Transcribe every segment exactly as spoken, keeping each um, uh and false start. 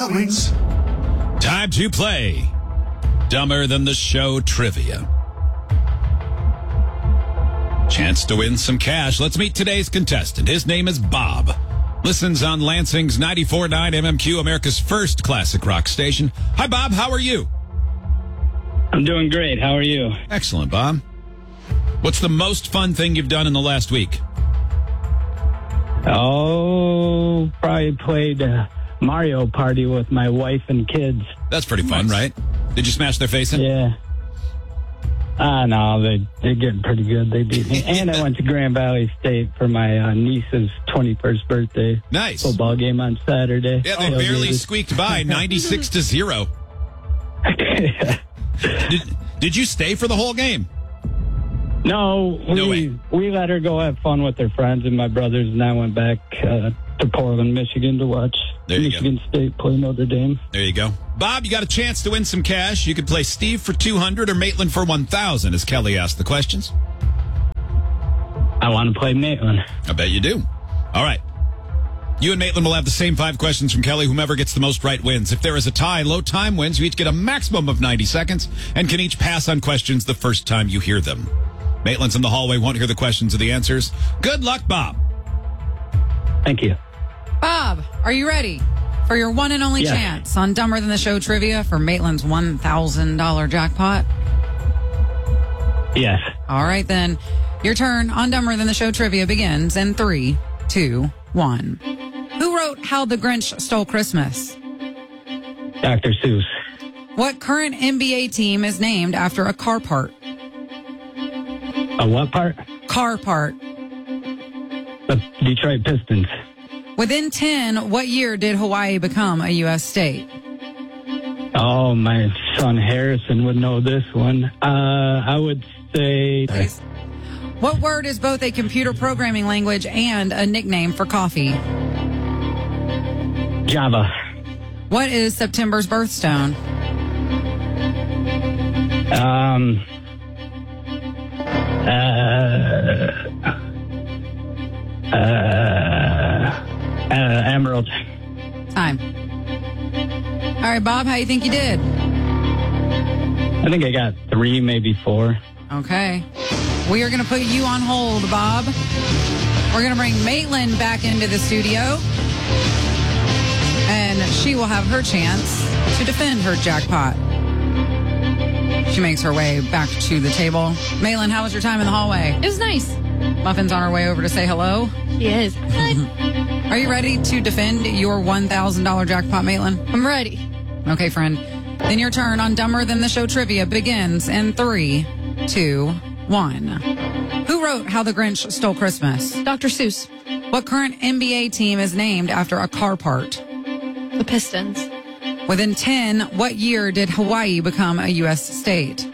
jackpot wins. Time to play Dumber Than the Show trivia. Chance to win some cash. Let's meet today's contestant. His name is Bob. Listens on Lansing's ninety-four point nine M M Q, America's first classic rock station. Hi, Bob. How are you? I'm doing great. How are you? Excellent, Bob. What's the most fun thing you've done in the last week? Oh, probably played uh, Mario Party with my wife and kids. That's pretty fun, right? Did you smash their face in? Yeah. Ah, uh, no, they, they're getting pretty good. They beat me. And I went to Grand Valley State for my uh, niece's twenty-first birthday. Nice. Football game on Saturday. Yeah, they oh, barely dude. squeaked by, ninety-six to zero. Yeah. Did, did you stay for the whole game? No, we, No way. we let her go have fun with her friends, and my brothers and I went back uh, to Portland, Michigan to watch There you Michigan State play Notre Dame. There you go. Bob, you got a chance to win some cash. You could play Steve for two hundred or Maitland for one thousand as Kelly asked the questions. I want to play Maitland. I bet you do. All right. You and Maitland will have the same five questions from Kelly. Whomever gets the most right wins. If there is a tie, low time wins. You each get a maximum of ninety seconds and can each pass on questions the first time you hear them. Maitland's in the hallway, won't hear the questions or the answers. Good luck, Bob. Thank you. Bob, are you ready for your one and only Yes. chance on Dumber Than the Show trivia for Maitland's one thousand dollars jackpot? Yes. All right, then. Your turn on Dumber Than the Show trivia begins in three, two, one. Who wrote How the Grinch Stole Christmas? Doctor Seuss. What current N B A team is named after a car part? A what part? Car part. The Detroit Pistons. Within ten, what year did Hawaii become a U S state? Oh, my son Harrison would know this one. Uh, I would say What word is both a computer programming language and a nickname for coffee? Java. What is September's birthstone? Um, uh, uh, uh, Emerald. Time. All right, Bob, how you think you did? I think I got three, maybe four. Okay. We are going to put you on hold, Bob. We're going to bring Maitland back into the studio. And she will have her chance to defend her jackpot. She makes her way back to the table. Maitland, how was your time in the hallway? It was nice. Muffin's on her way over to say hello. She is. Are you ready to defend your one thousand dollars jackpot, Maitland? I'm ready. Okay, friend. Then your turn on Dumber Than the Show trivia begins in three, two, one. Who wrote How the Grinch Stole Christmas? Doctor Seuss. What current N B A team is named after a car part? The Pistons. Within ten, what year did Hawaii become a U S state?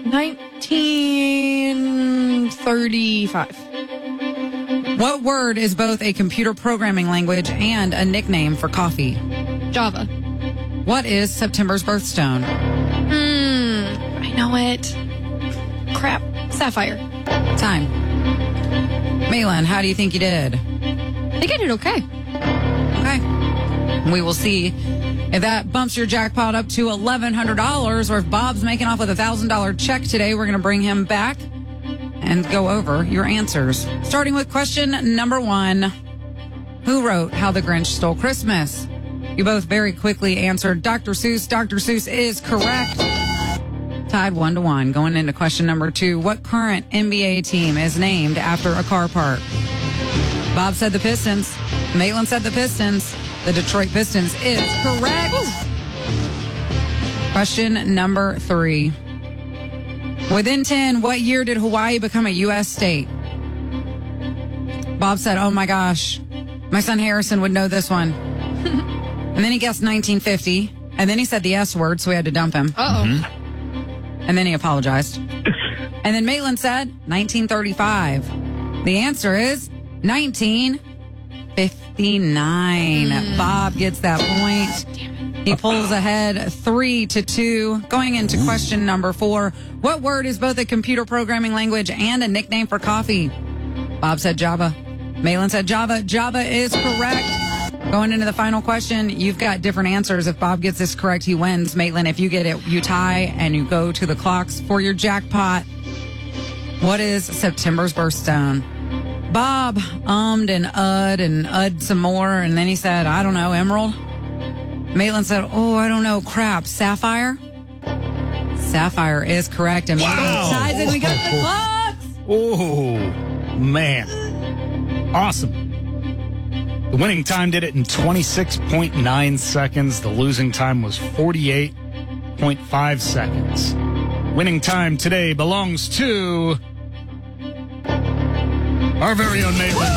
nineteen thirty-five. What word is both a computer programming language and a nickname for coffee? Java. What is September's birthstone? Hmm. I know it. Crap. Sapphire. Time. Maitland, how do you think you did? I think I did okay. Okay. We will see if that bumps your jackpot up to eleven hundred dollars or if Bob's making off with a one thousand dollars check today. We're going to bring him back and go over your answers. Starting with question number one. Who wrote How the Grinch Stole Christmas? You both very quickly answered Doctor Seuss. Doctor Seuss is correct. Tied one to one. Going into question number two. What current N B A team is named after a car part? Bob said the Pistons. Maitland said the Pistons. The Detroit Pistons is correct. Ooh. Question number three. Within ten, what year did Hawaii become a U S state? Bob said, oh my gosh, my son Harrison would know this one. And then he guessed nineteen fifty. And then he said the S word, so we had to dump him. Uh-oh. Mm-hmm. And then he apologized. And then Maitland said nineteen thirty-five. The answer is nineteen fifty-nine. Mm. Bob gets that point. He pulls ahead three to two. Going into question number four. What word is both a computer programming language and a nickname for coffee? Bob said Java. Maitland said Java. Java is correct. Going into the final question, you've got different answers. If Bob gets this correct, he wins. Maitland, if you get it, you tie and you go to the clocks for your jackpot. What is September's birthstone? Bob ummed and uhed and uhed some more, and then he said, I don't know, emerald? Maitland said, oh, I don't know, crap, sapphire? Sapphire is correct. And Wow. Maitland ties and we got the clocks. Oh, man. Awesome. The winning time did it in twenty-six point nine seconds. The losing time was forty-eight point five seconds. Winning time today belongs to our very own Maitland.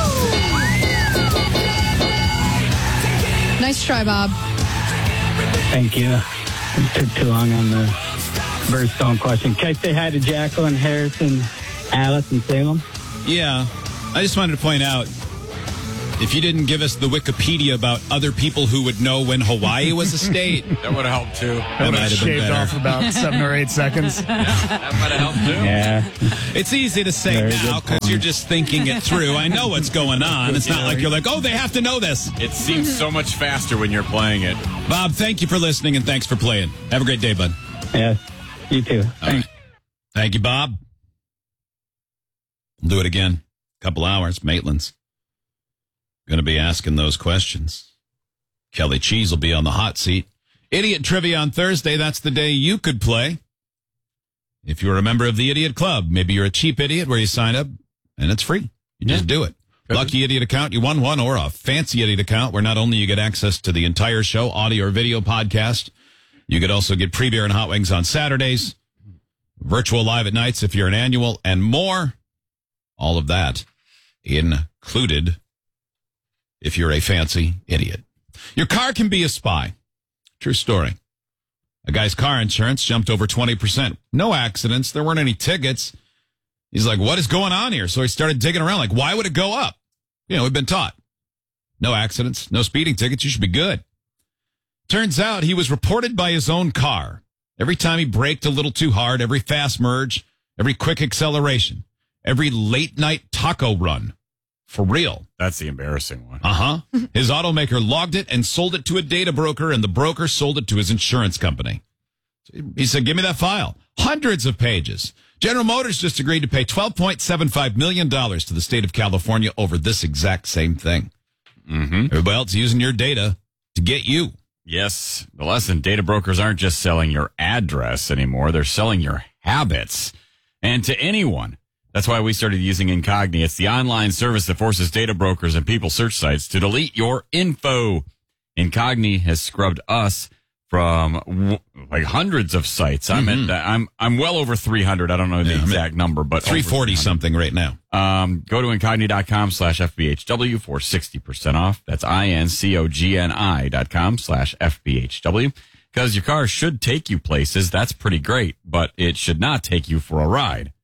Nice try, Bob. Thank you. It took too long on the birthstone question. Can I say hi to Jacqueline, Harrison, Alice, and Salem? Yeah. I just wanted to point out, if you didn't give us the Wikipedia about other people who would know when Hawaii was a state, That would have helped too. That that would might have have been shaved better. off about seven or eight seconds. That might have helped too. Yeah. It's easy to say Very now good because you're just thinking it through. I know what's going on. It's not like you're like, oh, they have to know this. It seems so much faster when you're playing it. Bob, thank you for listening and thanks for playing. Have a great day, bud. Yeah. You too. All Thanks. right. Thank you, Bob. We'll do it again. Couple hours. Maitland's going to be asking those questions. Kelly Cheese will be on the hot seat. Idiot Trivia on Thursday. That's the day you could play. If you're a member of the Idiot Club, maybe you're a cheap idiot where you sign up and it's free. You just do it. Lucky Idiot account, you won one, or a fancy Idiot account where not only you get access to the entire show, audio or video podcast, you could also get pre-beer and hot wings on Saturdays, virtual live at nights if you're an annual, and more. All of that included if you're a fancy idiot. Your car can be a spy. True story. A guy's car insurance jumped over twenty percent. No accidents. There weren't any tickets. He's like, what is going on here? So he started digging around like, why would it go up? You know, we've been taught. No accidents, no speeding tickets. You should be good. Turns out he was reported by his own car. Every time he braked a little too hard, every fast merge, every quick acceleration, every late night taco run. For real. That's the embarrassing one. Uh-huh. His automaker logged it and sold it to a data broker, and the broker sold it to his insurance company. He said, give me that file. Hundreds of pages. General Motors just agreed to pay twelve point seven five million dollars to the state of California over this exact same thing. Mm-hmm. Everybody else using your data to get you. Yes. The lesson, data brokers aren't just selling your address anymore. They're selling your habits. And to anyone. That's why we started using Incogni. It's the online service that forces data brokers and people search sites to delete your info. Incogni has scrubbed us from w- like hundreds of sites. I'm Mm-hmm. at, I'm I'm well over three hundred. I don't know the Yeah, I'm exact number, but three forty over something right now. Um, go to incogni.com slash FBHW for sixty percent off. That's I-N-C-O-G-N-I dot com slash F-B-H-W. Because your car should take you places. That's pretty great, but it should not take you for a ride.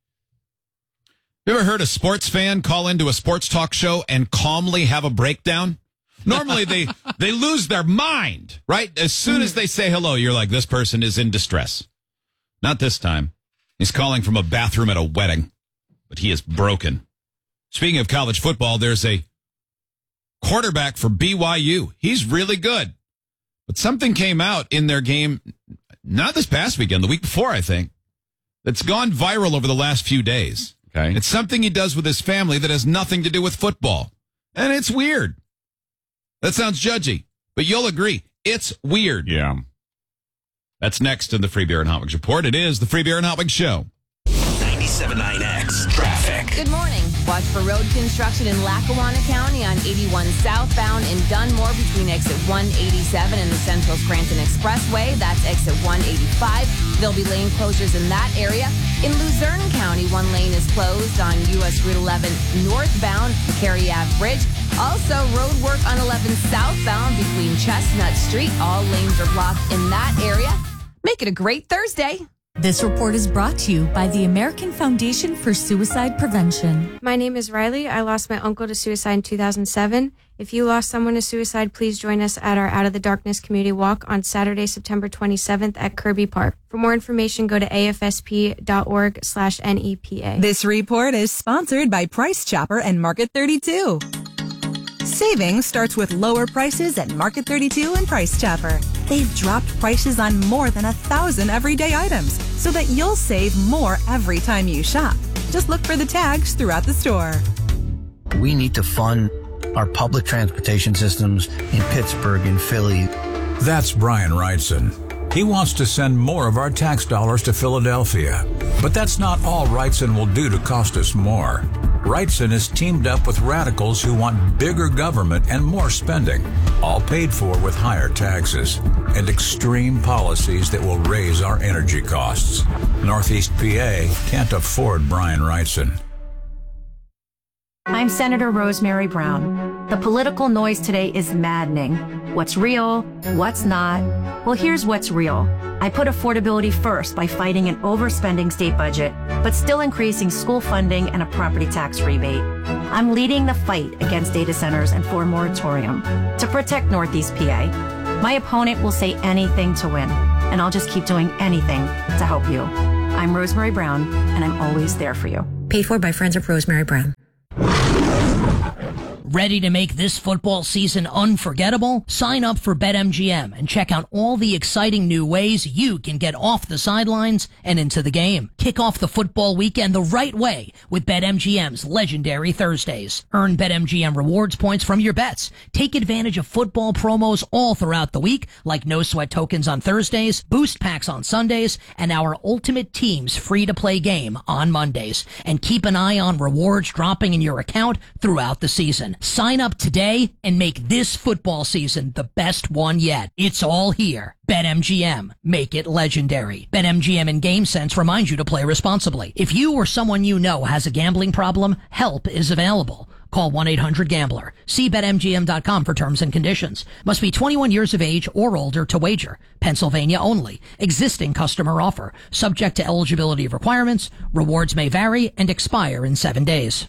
You ever heard a sports fan call into a sports talk show and calmly have a breakdown? Normally they, they lose their mind, right? As soon as they say hello, you're like, this person is in distress. Not this time. He's calling from a bathroom at a wedding, but he is broken. Speaking of college football, there's a quarterback for B Y U. He's really good. But something came out in their game, not this past weekend, the week before, I think, that's gone viral over the last few days. Okay. It's something he does with his family that has nothing to do with football. And it's weird. That sounds judgy, but you'll agree. It's weird. Yeah. That's next in the Free Beer and Hot Wings Report. It is the Free Beer and Hot Wings Show. ninety-seven point nine X traffic. Good morning. Watch for road construction in Lackawanna County on eighty-one southbound in Dunmore between exit one eighty-seven and the Central Scranton Expressway. That's exit one eighty-five. There'll be lane closures in that area. In Luzerne County, one lane is closed on U S Route eleven northbound, Cary Ave Bridge. Also, road work on eleven southbound between Chestnut Street. All lanes are blocked in that area. Make it a great Thursday. This report is brought to you by the American Foundation for Suicide Prevention. My name is Riley. I lost my uncle to suicide in two thousand seven. If you lost someone to suicide, please join us at our Out of the Darkness Community Walk on Saturday, September twenty-seventh at Kirby Park. For more information, go to afsp.org slash NEPA. This report is sponsored by Price Chopper and Market thirty-two. Savings starts with lower prices at Market thirty-two and Price Chopper. They've dropped prices on more than a thousand everyday items so that you'll save more every time you shop. Just look for the tags throughout the store. We need to fund our public transportation systems in Pittsburgh and Philly. That's Brian Wrightson. He wants to send more of our tax dollars to Philadelphia. But that's not all Wrightson will do to cost us more. Wrightson is teamed up with radicals who want bigger government and more spending, all paid for with higher taxes and extreme policies that will raise our energy costs. Northeast P A can't afford Brian Wrightson. I'm Senator Rosemary Brown. The political noise today is maddening. What's real? What's not? Well, here's what's real. I put affordability first by fighting an overspending state budget, but still increasing school funding and a property tax rebate. I'm leading the fight against data centers and for a moratorium to protect Northeast P A. My opponent will say anything to win, and I'll just keep doing anything to help you. I'm Rosemary Brown, and I'm always there for you. Paid for by Friends of Rosemary Brown. Ready to make this football season unforgettable? Sign up for BetMGM and check out all the exciting new ways you can get off the sidelines and into the game. Kick off the football weekend the right way with BetMGM's legendary Thursdays. Earn BetMGM rewards points from your bets. Take advantage of football promos all throughout the week, like no sweat tokens on Thursdays, boost packs on Sundays, and our Ultimate Teams free-to-play game on Mondays. And keep an eye on rewards dropping in your account throughout the season. Sign up today and make this football season the best one yet. It's all here. BetMGM. Make it legendary. BetMGM and GameSense remind you to play responsibly. If you or someone you know has a gambling problem, help is available. Call one eight hundred gambler. See Bet M G M dot com for terms and conditions. Must be twenty-one years of age or older to wager. Pennsylvania only. Existing customer offer. Subject to eligibility requirements. Rewards may vary and expire in seven days.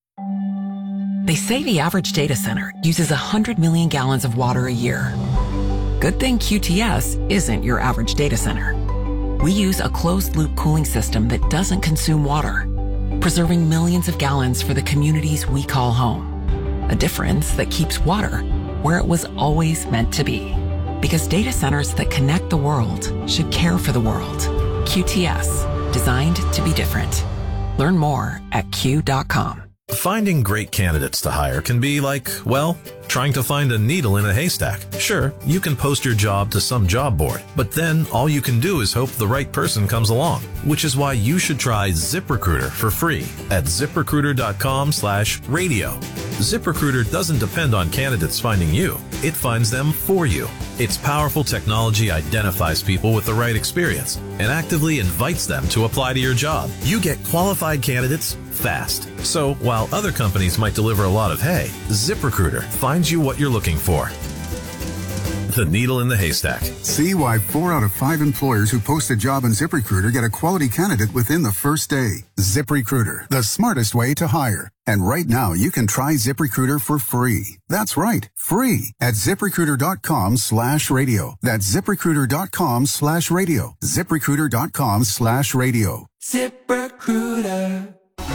They say the average data center uses one hundred million gallons of water a year. Good thing Q T S isn't your average data center. We use a closed-loop cooling system that doesn't consume water, preserving millions of gallons for the communities we call home. A difference that keeps water where it was always meant to be. Because data centers that connect the world should care for the world. Q T S, designed to be different. Learn more at Q dot com. Finding great candidates to hire can be like, well, trying to find a needle in a haystack. Sure, you can post your job to some job board, but then all you can do is hope the right person comes along, which is why you should try ZipRecruiter for free at ZipRecruiter.com slash radio. ZipRecruiter doesn't depend on candidates finding you. It finds them for you. Its powerful technology identifies people with the right experience and actively invites them to apply to your job. You get qualified candidates fast. So while other companies might deliver a lot of hay, ZipRecruiter finds you what you're looking for. The needle in the haystack. See why four out of five employers who post a job on ZipRecruiter get a quality candidate within the first day. ZipRecruiter, the smartest way to hire. And right now, you can try ZipRecruiter for free. That's right, free at ZipRecruiter.com slash radio. That's ZipRecruiter.com slash radio. ZipRecruiter.com slash radio. ZipRecruiter.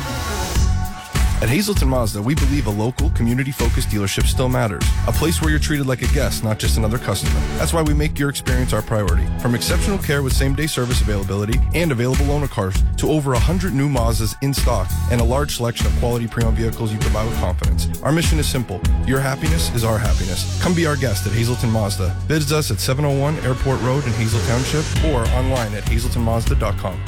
At Hazelton Mazda, we believe a local, community-focused dealership still matters. A place where you're treated like a guest, not just another customer. That's why we make your experience our priority. From exceptional care with same-day service availability and available loaner cars to over one hundred new Mazdas in stock and a large selection of quality pre-owned vehicles you can buy with confidence. Our mission is simple. Your happiness is our happiness. Come be our guest at Hazelton Mazda. Visit us at seven oh one Airport Road in Hazel Township or online at hazelton mazda dot com.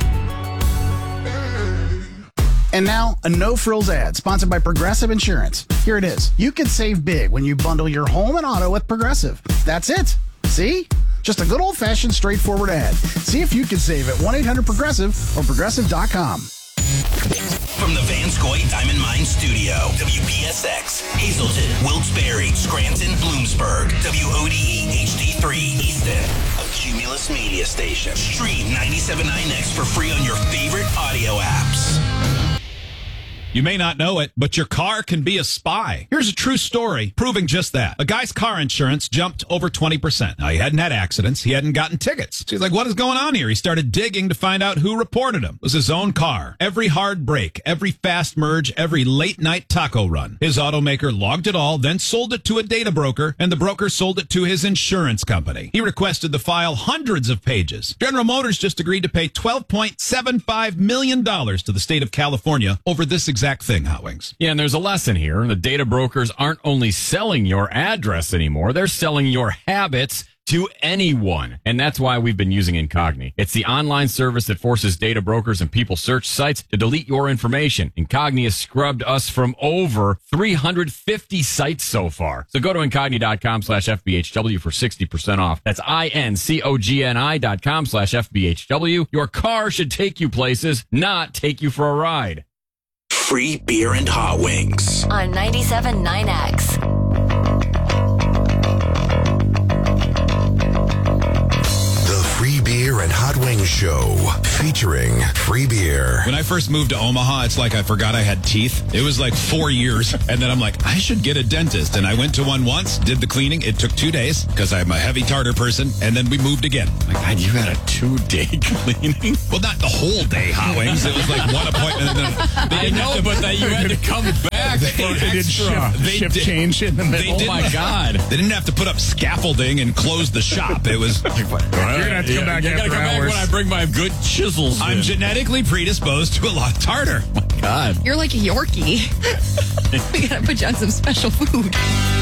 And now, a no-frills ad sponsored by Progressive Insurance. Here it is. You can save big when you bundle your home and auto with Progressive. That's it. See? Just a good old-fashioned, straightforward ad. See if you can save at one eight hundred progressive or progressive dot com. From the Vanscoy Diamond Mine Studio, W P S X, Hazleton, Wilkes-Barre, Scranton, Bloomsburg, W O D E H D three, Easton, a Cumulus media station. Stream ninety-seven point nine X for free on your favorite audio apps. You may not know it, but your car can be a spy. Here's a true story proving just that. A guy's car insurance jumped over twenty percent. Now, he hadn't had accidents. He hadn't gotten tickets. So he's like, what is going on here? He started digging to find out who reported him. It was his own car. Every hard break, every fast merge, every late night taco run. His automaker logged it all, then sold it to a data broker, and the broker sold it to his insurance company. He requested the file hundreds of pages. General Motors just agreed to pay twelve point seven five million dollars to the state of California over this exact thing, Hot Wings. Yeah, and there's a lesson here. The data brokers aren't only selling your address anymore, they're selling your habits to anyone. And that's why we've been using Incogni. It's the online service that forces data brokers and people search sites to delete your information. Incogni has scrubbed us from over three hundred fifty sites so far. So go to Incogni.com slash FBHW for sixty percent off. That's I-N-C-O-G-N-I dot com slash F-B-H-W. Your car should take you places, not take you for a ride. Free beer and hot wings on ninety-seven point nine X. Free Beer and Hot Wings Show featuring free beer. When I first moved to Omaha, it's like I forgot I had teeth. It was like four years. And then I'm like, I should get a dentist. And I went to one once, did the cleaning. It took two days because I'm a heavy tartar person. And then we moved again. My God, you had a two-day cleaning? Well, not the whole day, Hot Wings. It was like one appointment. And then they I know, but that you had to come back they, for they did extra. shift, they shift did, change in the middle. They oh, my God. They didn't have to put up scaffolding and close the shop. It was... You're going to have to come back You after gotta come hours. back when I bring my good chisels I'm in. genetically predisposed to a lot of tartar. My God. You're like a Yorkie. We gotta put you on some special food.